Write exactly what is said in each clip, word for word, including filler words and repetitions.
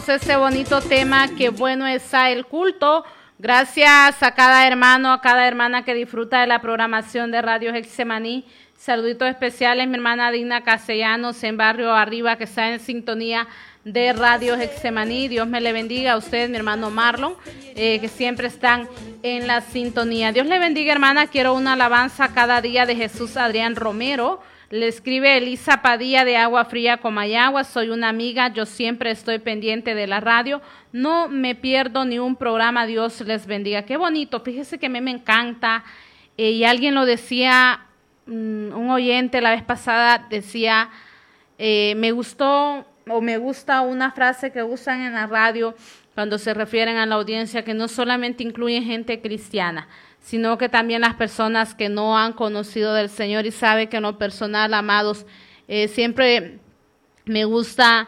escuchamos ese bonito tema, qué bueno está el culto. Gracias a cada hermano, a cada hermana que disfruta de la programación de Radio Getsemaní. Saluditos especiales, mi hermana Digna Castellanos en Barrio Arriba, que está en sintonía de Radio Getsemaní. Dios me le bendiga a usted, mi hermano Marlon, eh, que siempre están en la sintonía. Dios le bendiga, hermana. Quiero una alabanza cada día de Jesús Adrián Romero. Le escribe Elisa Padilla de Agua Fría, Comayagua. Soy una amiga, yo siempre estoy pendiente de la radio. No me pierdo ni un programa. Dios les bendiga. Qué bonito. Fíjese que a mí me encanta. Eh, y alguien lo decía, um, un oyente la vez pasada decía, eh, me gustó o me gusta una frase que usan en la radio cuando se refieren a la audiencia, que no solamente incluye gente cristiana, sino que también las personas que no han conocido del Señor. Y sabe que en lo personal, amados, eh, siempre me gusta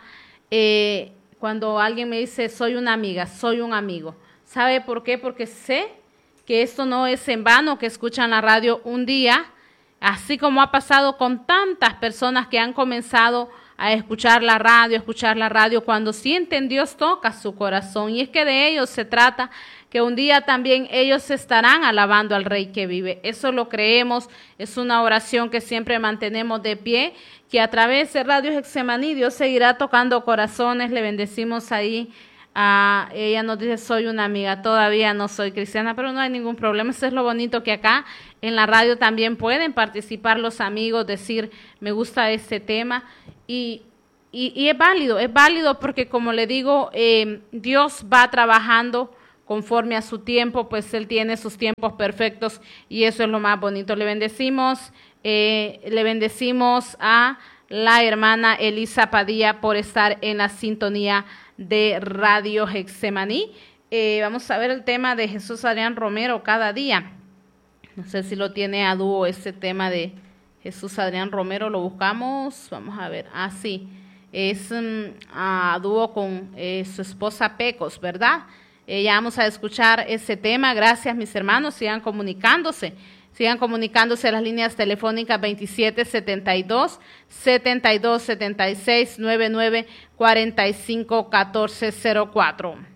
eh, cuando alguien me dice, soy una amiga, soy un amigo. ¿Sabe por qué? Porque sé que esto no es en vano, que escuchan la radio un día, así como ha pasado con tantas personas que han comenzado a escuchar la radio, escuchar la radio, cuando sienten Dios toca su corazón. Y es que de ellos se trata, que un día también ellos estarán alabando al Rey que vive. Eso lo creemos, es una oración que siempre mantenemos de pie, que a través de Radio Getsemaní Dios seguirá tocando corazones. Le bendecimos ahí. Uh, ella nos dice, soy una amiga, todavía no soy cristiana, pero no hay ningún problema. Eso es lo bonito, que acá en la radio también pueden participar los amigos, decir, me gusta este tema, y, y, y es válido, es válido porque, como le digo, eh, Dios va trabajando conforme a su tiempo, pues Él tiene sus tiempos perfectos, y eso es lo más bonito. Le bendecimos, eh, le bendecimos a la hermana Elisa Padilla por estar en la sintonía de Radio Getsemaní. Eh, vamos a ver el tema de Jesús Adrián Romero cada día. No sé si lo tiene a dúo ese tema de Jesús Adrián Romero, lo buscamos, vamos a ver. Ah, sí, es um, a dúo con eh, su esposa Pecos, ¿verdad? Eh, ya vamos a escuchar ese tema. Gracias, mis hermanos, sigan comunicándose. Sigan comunicándose a las líneas telefónicas veintisiete setenta y dos, setenta y dos setenta y seis, noventa y nueve, cuarenta y cinco, catorce cero cuatro.